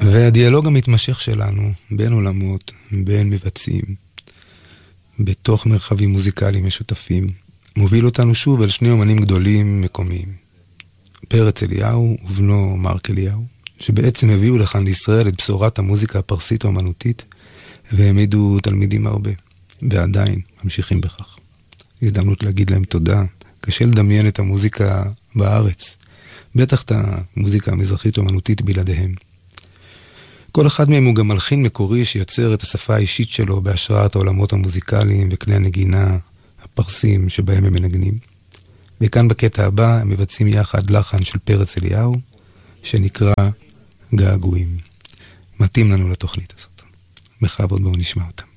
והדיאלוג המתמשך שלנו בין עולמות, בין מבצעים, בתוך מרחבים מוזיקליים משותפים, מוביל אותנו שוב אל שני אומנים גדולים מקומיים. פרץ אליהו ובנו מרק אליהו, שבעצם הביאו לכאן לישראל את בשורת המוזיקה הפרסית האומנותית, והעמידו תלמידים הרבה, ועדיין ממשיכים בכך. הזדמנות להגיד להם תודה. קשה לדמיין את המוזיקה בארץ, בטח את המוזיקה המזרחית האומנותית בלעדיהם. כל אחד מהם הוא גם מלחין מקורי שיוצר את השפה האישית שלו בהשראת העולמות המוזיקליים וכלי הנגינה הפרסים שבהם הם מנגנים. וכאן בקטע הבא הם מבצעים יחד לחן של פרץ אליהו שנקרא געגועים. מתאים לנו לתוכנית הזאת. בכבוד בואו נשמע אותם.